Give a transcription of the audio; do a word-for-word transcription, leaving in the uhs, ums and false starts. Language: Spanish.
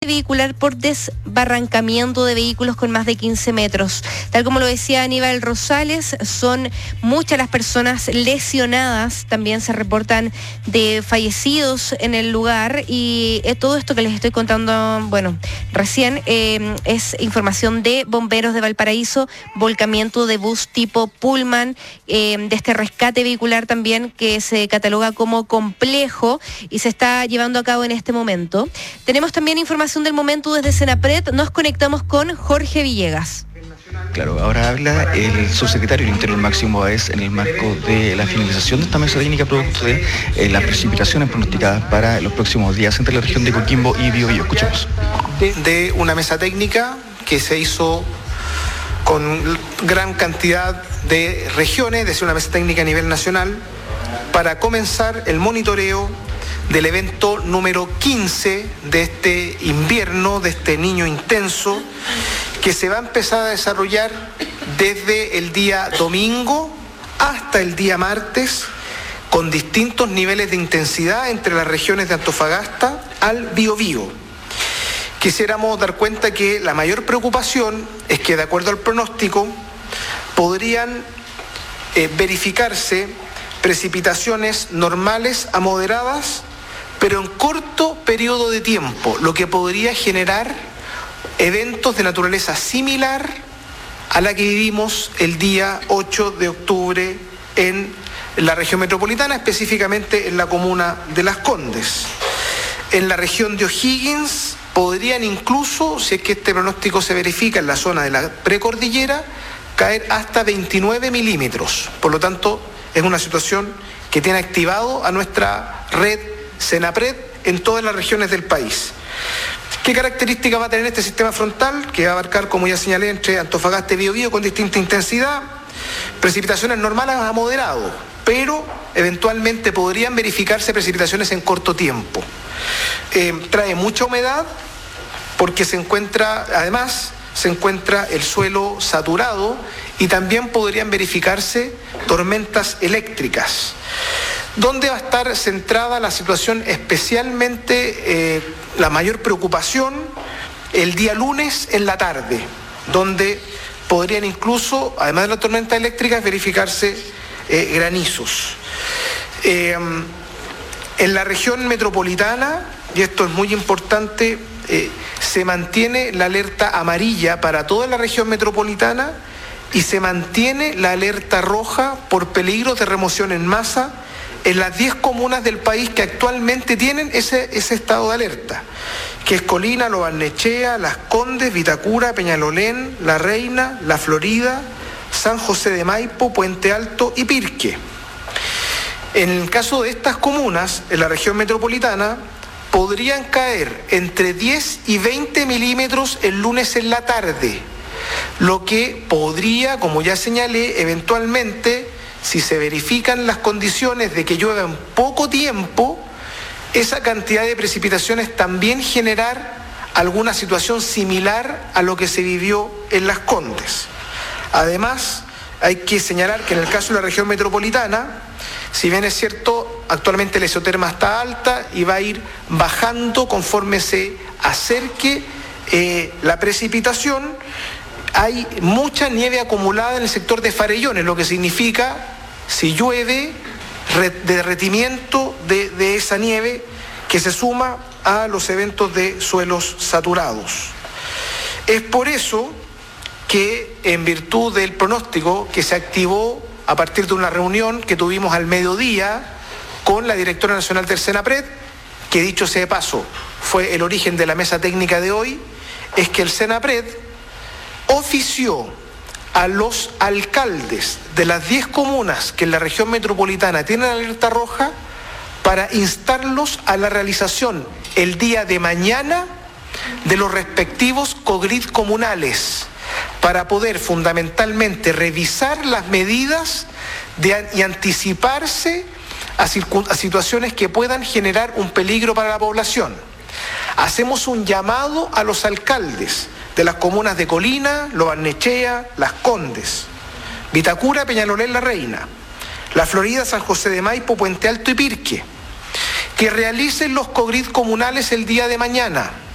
vehicular por desbarrancamiento de vehículos con más de quince metros. Tal como lo decía Aníbal Rosales, son muchas las personas lesionadas, también se reportan de fallecidos en el lugar, y eh, todo esto que les estoy contando, bueno, recién eh, es información de Bomberos de Valparaíso, volcamiento de bus tipo Pullman, eh, de este rescate vehicular también que se cataloga como complejo y se está llevando a cabo en este momento. Tenemos también información del momento desde Senapred, nos conectamos con Jorge Villegas. Claro, ahora habla el subsecretario del Interior Máximo Báez en el marco de la finalización de esta mesa técnica producto de eh, las precipitaciones pronosticadas para los próximos días entre la región de Coquimbo y Biobío. Escuchamos. De una mesa técnica que se hizo con gran cantidad de regiones, de ser una mesa técnica a nivel nacional, para comenzar el monitoreo del evento número quince de este invierno, de este niño intenso, que se va a empezar a desarrollar desde el día domingo hasta el día martes, con distintos niveles de intensidad entre las regiones de Antofagasta al Biobío. Quisiéramos dar cuenta que la mayor preocupación es que, de acuerdo al pronóstico, podrían eh, verificarse precipitaciones normales a moderadas, pero en corto periodo de tiempo, lo que podría generar eventos de naturaleza similar a la que vivimos el día ocho de octubre en la región metropolitana, específicamente en la comuna de Las Condes. En la región de O'Higgins podrían incluso, si es que este pronóstico se verifica en la zona de la precordillera, caer hasta veintinueve milímetros. Por lo tanto, es una situación que tiene activado a nuestra red Senapred en todas las regiones del país. ¿Qué características va a tener este sistema frontal? Que va a abarcar, como ya señalé, entre Antofagasta y Biobío con distinta intensidad, precipitaciones normales a moderado, pero eventualmente podrían verificarse precipitaciones en corto tiempo. Eh, trae mucha humedad porque se encuentra, además, se encuentra el suelo saturado y también podrían verificarse tormentas eléctricas. ¿Dónde va a estar centrada la situación especialmente, eh, la mayor preocupación? El día lunes en la tarde, donde podrían incluso, además de las tormentas eléctricas, verificarse eh, granizos. Eh, en la región metropolitana, y esto es muy importante, eh, se mantiene la alerta amarilla para toda la región metropolitana y se mantiene la alerta roja por peligros de remoción en masa en las diez comunas del país que actualmente tienen ese, ese estado de alerta, que es Colina, Lo Barnechea, Las Condes, Vitacura, Peñalolén, La Reina, La Florida, San José de Maipo, Puente Alto y Pirque. En el caso de estas comunas, en la región metropolitana, podrían caer entre diez y veinte milímetros el lunes en la tarde, lo que podría, como ya señalé, eventualmente, si se verifican las condiciones de que llueva en poco tiempo, esa cantidad de precipitaciones también generar alguna situación similar a lo que se vivió en Las Condes. Además, hay que señalar que en el caso de la región metropolitana, si bien es cierto, actualmente la isoterma está alta y va a ir bajando conforme se acerque eh, la precipitación, hay mucha nieve acumulada en el sector de Farellones, lo que significa, si llueve, derretimiento de, de esa nieve que se suma a los eventos de suelos saturados. Es por eso que, en virtud del pronóstico que se activó a partir de una reunión que tuvimos al mediodía con la directora nacional del Senapred, que dicho sea de paso, fue el origen de la mesa técnica de hoy, es que el Senapred ofició a los alcaldes de las diez comunas que en la región metropolitana tienen alerta roja para instarlos a la realización el día de mañana de los respectivos COGRID comunales para poder fundamentalmente revisar las medidas de, y anticiparse a, a situaciones que puedan generar un peligro para la población. Hacemos un llamado a los alcaldes de las comunas de Colina, Lo Barnechea, Las Condes, Vitacura, Peñalolén, La Reina, La Florida, San José de Maipo, Puente Alto y Pirque, que realicen los COGRID comunales el día de mañana,